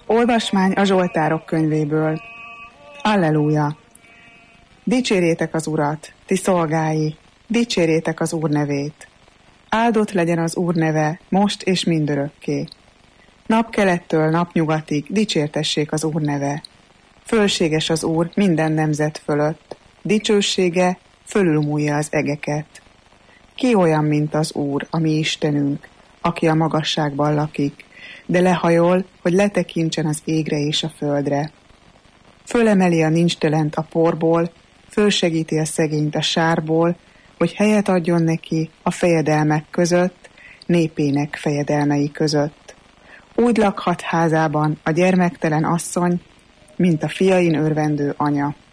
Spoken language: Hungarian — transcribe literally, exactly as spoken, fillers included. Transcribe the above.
Olvasmány a Zsoltárok könyvéből. Alleluja! Dicsérjétek az Urat, ti szolgái, dicsérjétek az Úr nevét. Áldott legyen az Úr neve, most és mindörökké. Napkelettől napnyugatig dicsértessék az Úr neve. Fölséges az Úr minden nemzet fölött, dicsősége fölülmúlja az egeket. Ki olyan, mint az Úr, a mi Istenünk, aki a magasságban lakik, de lehajol, hogy letekintsen az égre és a földre. Fölemeli a nincstelent a porból, fölsegíti a szegényt a sárból, hogy helyet adjon neki a fejedelmek között, népének fejedelmei között. Úgy lakhat házában a gyermektelen asszony, mint a fiain örvendő anya.